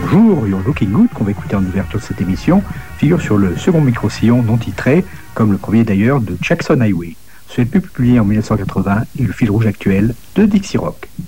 Bonjour, You're Looking Good, qu'on va écouter en ouverture de cette émission, figure sur le second micro-sillon non titré, comme le premier d'ailleurs, de Jackson Highway. Ce LP publié en 1980 est le fil rouge actuel de Dixie Rock.